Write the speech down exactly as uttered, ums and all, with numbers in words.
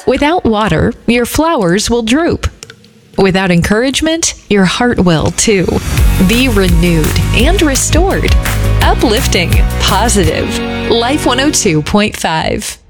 Without water, your flowers will droop. Without encouragement, your heart will too. Be renewed and restored. Uplifting, positive. Life one oh two point five.